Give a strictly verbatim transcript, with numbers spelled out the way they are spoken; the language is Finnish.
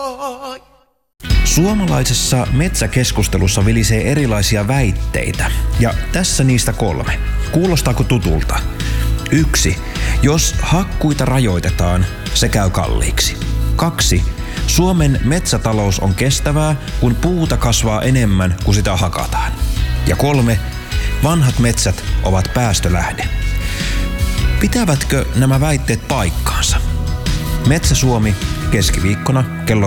Suomalaisessa metsäkeskustelussa vilisee erilaisia väitteitä, ja tässä niistä kolme. Kuulostaako tutulta? Yksi. Jos hakkuita rajoitetaan, se käy kalliiksi. Kaksi. Suomen metsätalous on kestävää, kun puuta kasvaa enemmän kuin sitä hakataan. Ja kolme. Vanhat metsät ovat päästölähde. Pitävätkö nämä väitteet paikkaansa? Metsä Suomi keskiviikkona kello